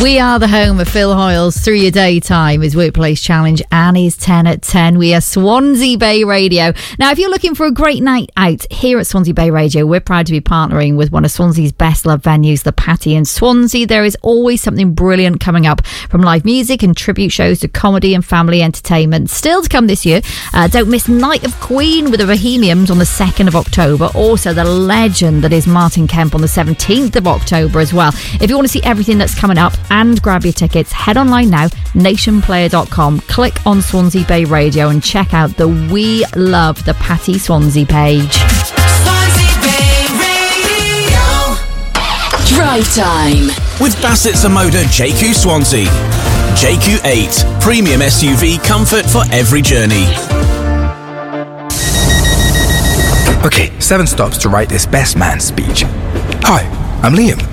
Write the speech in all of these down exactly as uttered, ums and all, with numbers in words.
We are the home of Phil Hoyles through your daytime, his workplace challenge and his ten at ten. We are Swansea Bay Radio. Now, if you're looking for a great night out here at Swansea Bay Radio, we're proud to be partnering with one of Swansea's best loved venues, the Patty in Swansea. There is always something brilliant coming up, from live music and tribute shows to comedy and family entertainment. Still to come this year, uh, don't miss Night of Queen with the Bohemians on the second of October. Also, the legend that is Martin Kemp on the seventeenth of October as well. If you want to see everything that's coming up and grab your tickets, head online now, nation player dot com, click on Swansea Bay Radio and check out the We Love the Patty Swansea page. Swansea Bay Radio. Drive time with Bassett Zamoda J Q Swansea. J Q eight, premium S U V comfort for every journey. Okay, seven stops to write this best man speech. Hi, I'm Liam.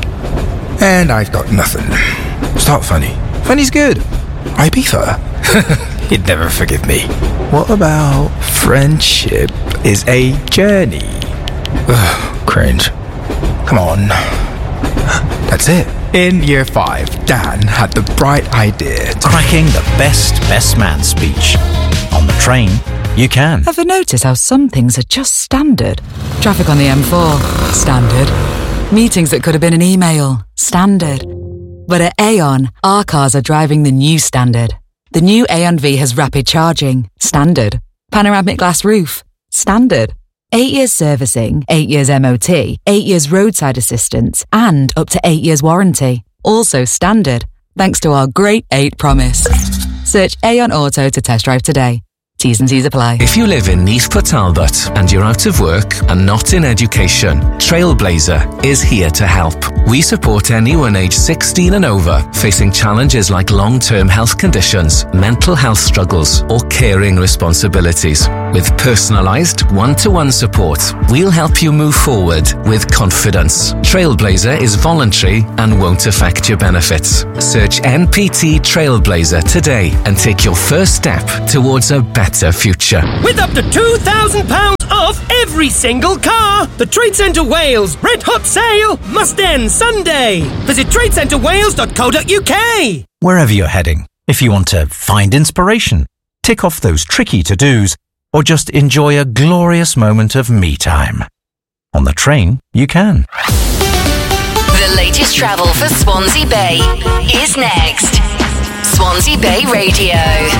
And I've got nothing. Start funny. Funny's good. Ibiza. He'd never forgive me. What about friendship is a journey? Ugh, cringe. Come on. That's it. In year five, Dan had the bright idea to cracking the best best man speech. On the train, you can. Ever notice how some things are just standard? Traffic on the M four, standard. Meetings that could have been an email, standard. But at Aon, our cars are driving the new standard. The new Aon V has rapid charging, standard. Panoramic glass roof, standard. Eight years servicing, eight years M O T, eight years roadside assistance, and up to eight years warranty. Also standard, thanks to our great eight promise. Search Aon Auto to test drive today. T's and C's apply. If you live in Neath Port Talbot and you're out of work and not in education, Trailblazer is here to help. We support anyone aged sixteen and over facing challenges like long-term health conditions, mental health struggles, or caring responsibilities. With personalised, one-to-one support, we'll help you move forward with confidence. Trailblazer is voluntary and won't affect your benefits. Search N P T Trailblazer today and take your first step towards a better future. With up to two thousand pounds off every single car, the Trade Centre Wales Red Hot Sale must end Sunday. Visit trade centre wales dot co dot uk. Wherever you're heading, if you want to find inspiration, tick off those tricky to-dos, or just enjoy a glorious moment of me time. On the train, you can. The latest travel for Swansea Bay is next. Swansea Bay Radio.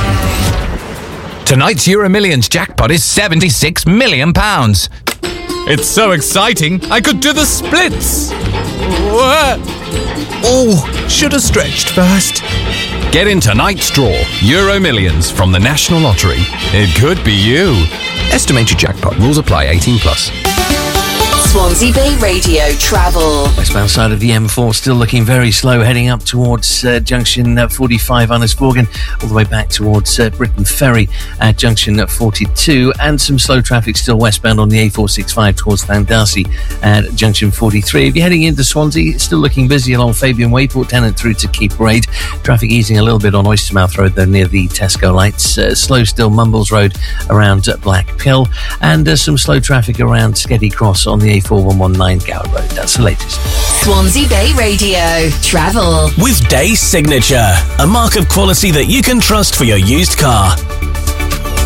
Tonight's Euro Millions jackpot is seventy-six million pounds. It's so exciting, I could do the splits. What? Oh, should have stretched first. Get in tonight's draw, Euro Millions from the National Lottery. It could be you. Estimated jackpot. Rules apply. eighteen plus. Swansea Bay Radio travel. Westbound side of the M four still looking very slow, heading up towards uh, junction uh, forty-five Annesborgen, all the way back towards uh, Britain Ferry at junction uh, forty-two, and some slow traffic still westbound on the A four sixty-five towards Llandarcy at junction forty-three. If you're heading into Swansea, still looking busy along Fabian Way, Port Tennant through to Keep Raid. Traffic easing a little bit on Oystermouth Road though, near the Tesco lights. Uh, slow still Mumbles Road around uh, Black Pill, and uh, some slow traffic around Sketty Cross on the A four one nine Gower Road. That's the latest. Swansea Bay Radio travel with Day Signature, a mark of quality that you can trust for your used car.